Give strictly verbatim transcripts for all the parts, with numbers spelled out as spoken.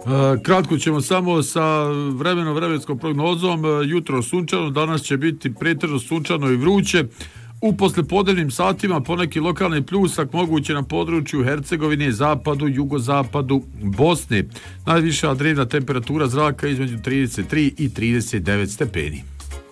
Kratko ćemo samo sa vremenom, vremenskom prognozom. Jutro sunčano, danas će biti pretežno sunčano i vruće. U poslepodnevnim satima poneki lokalni pljusak moguće na području Hercegovine, zapadu, jugozapadu Bosne. Najviša dnevna temperatura zraka između trideset tri i trideset devet stepeni.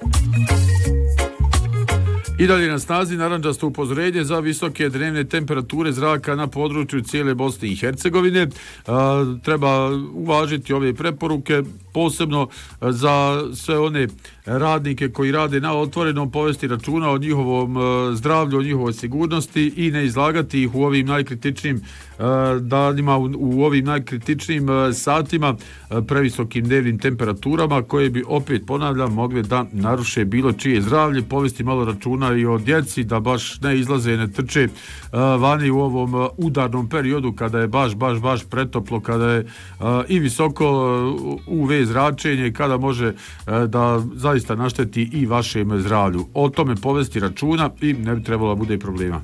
I dalje na snazi narandžasto upozorenje za visoke dnevne temperature zraka na području cijele Bosne i Hercegovine. A, treba uvažiti ove preporuke, posebno za sve one radnike koji rade na otvorenom, povesti računa o njihovom zdravlju, o njihovoj sigurnosti i ne izlagati ih u ovim najkritičnim danima, u ovim najkritičnim satima previsokim dnevnim temperaturama koje bi, opet ponavljam, mogle da naruše bilo čije zdravlje. Povesti malo računa i o djeci, da baš ne izlaze, ne trče vani u ovom udarnom periodu kada je baš, baš, baš pretoplo, kada je i visoko U V zračenje, kada može da zaista našteti i vašem zdravlju. O tome povesti računa i ne bi trebalo bude problema.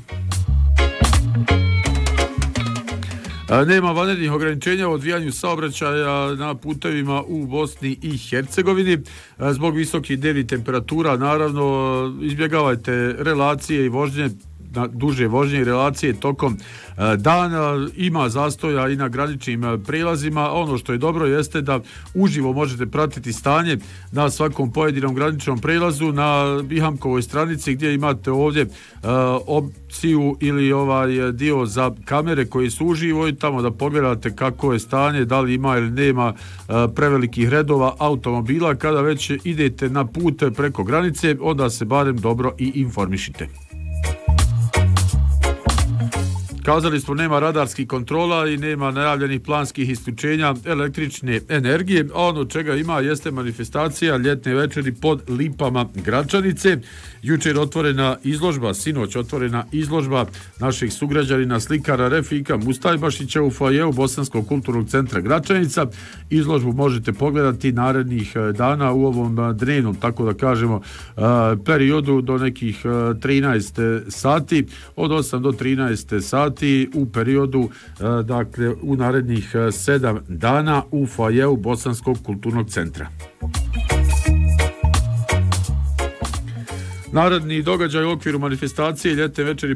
Nema vanrednih ograničenja u odvijanju saobraćaja na putevima u Bosni i Hercegovini. Zbog visokih dnevnih temperatura, naravno, izbjegavajte relacije i vožnje, na duže vožnje i relacije tokom dana. Ima zastoja i na graničnim prelazima. Ono što je dobro jeste da uživo možete pratiti stanje na svakom pojedinom graničnom prelazu na Bihamkovoj stranici, gdje imate ovdje uh, opciju ili ovaj dio za kamere koji su uživo i tamo da pogledate kako je stanje, da li ima ili nema uh, prevelikih redova automobila. Kada već idete na put preko granice, onda se barem dobro i informišite. Kazali smo, nema radarskih kontrola i nema najavljenih planskih isključenja električne energije. A ono čega ima jeste manifestacija ljetne večeri pod Lipama Gračanice. Jučer otvorena izložba, sinoć otvorena izložba naših sugrađanina slikara Refika Mustajbašića u foajeu Bosanskog kulturnog centra Gračanica. Izložbu možete pogledati narednih dana u ovom dnevnom, tako da kažemo, periodu do nekih trinaest sati, od osam do trinaest sati u periodu, dakle, u narednih sedam dana u foajeu Bosanskog kulturnog centra. Naredni događaj u okviru manifestacije ljetne večeri